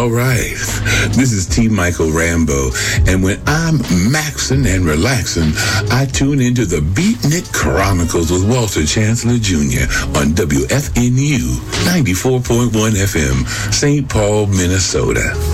All right. This is T. Michael Rambo, and when I'm maxing and relaxing, I tune into the Beatnik Chronicles with Walter Chancellor Jr. on WFNU 94.1 FM, St. Paul, Minnesota.